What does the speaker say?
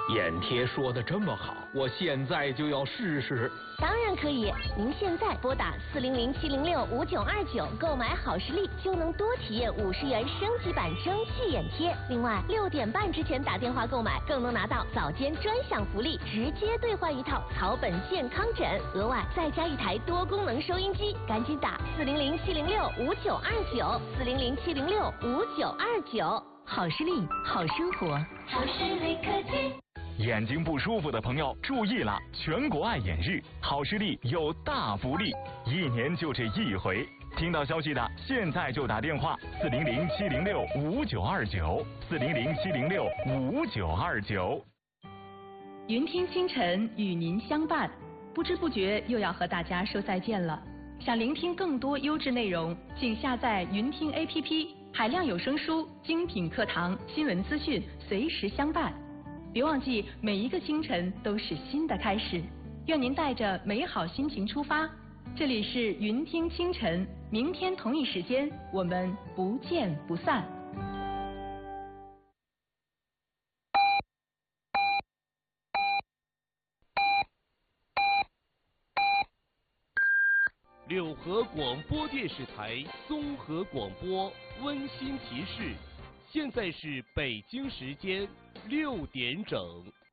眼贴说的这么好，我现在就要试试。 当然可以，您现在拨打400-706-5929购买好视力，就能多体验50元升级版蒸汽眼贴。另外，6点半之前打电话购买，更能拿到早间专享福利，直接兑换一套草本健康枕，额外再加一台多功能收音机。赶紧打400-706-5929，400-706-5929。好视力，好生活， 好视力科技。 眼睛不舒服的朋友注意了，全国爱眼日，好视力有大福利，1年就这一回。听到消息的现在就打电话400-706-5929，400-706-5929。 云听清晨与您相伴，不知不觉又要和大家说再见了。想聆听更多优质内容，请下载云听 APP， 海量有声书、精品课堂、新闻资讯随时相伴。别忘记，每一个清晨都是新的开始。愿您带着美好心情出发。这里是云听清晨，明天同一时间我们不见不散。 六合广播电视台综合广播温馨提示：现在是北京时间6点整。